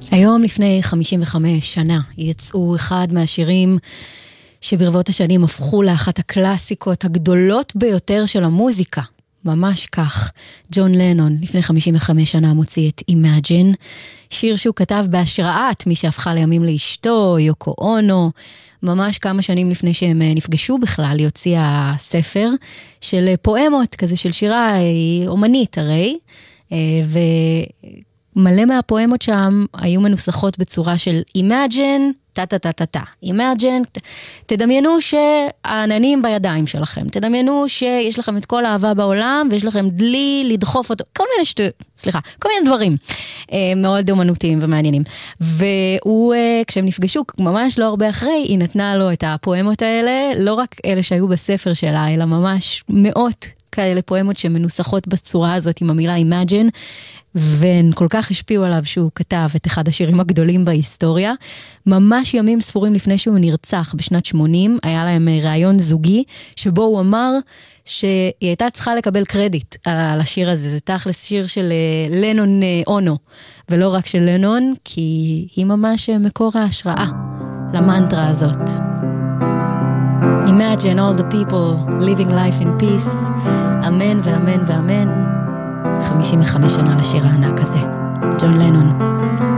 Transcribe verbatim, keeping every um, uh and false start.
היום לפני חמישים וחמש שנה יצאו אחד מהשירים שברבות השנים הפכו לאחת הקלאסיקות הגדולות ביותר של המוזיקה. ממש כך. ג'ון לנון לפני חמישים וחמש שנה מוציא את Imagine, שיר שהוא כתב בהשראת מי שהפכה לימים לאשתו, יוקו אונו. ממש כמה שנים לפני שהם נפגשו בכלל, יוציא הספר של פואמות, כזה של שירה אומנית הרי, ו... מלא מהפואמות שם היו מנוסחות בצורה של Imagine, טה-טה-טה-טה. Imagine, תדמיינו שהעננים בידיים שלכם. תדמיינו שיש לכם את כל האהבה בעולם, ויש לכם דלי לדחוף אותו. כל מיני שטויות, סליחה, כל מיני דברים מאוד אומנותיים ומעניינים. והוא, כשהם נפגשו, ממש לא הרבה אחרי, היא נתנה לו את הפואמות האלה, לא רק אלה שהיו בספר שלה, אלא ממש מאות כאלה פואמות שמנוסחות בצורה הזאת עם המילה Imagine, והן כל כך השפיעו עליו שהוא כתב את אחד השירים הגדולים בהיסטוריה. ממש ימים ספורים לפני שהוא נרצח בשנת שמונים, היה להם רעיון זוגי, שבו הוא אמר שהיא הייתה צריכה לקבל קרדיט על השיר הזה. זה תכלס שיר של לנון אונו, ולא רק של לנון, כי היא ממש מקור ההשראה למנטרה הזאת. Imagine all the people living life in peace. אמן ואמן ואמן. חמישים וחמש שנה לשיר הענק הזה. ג'ון לנון.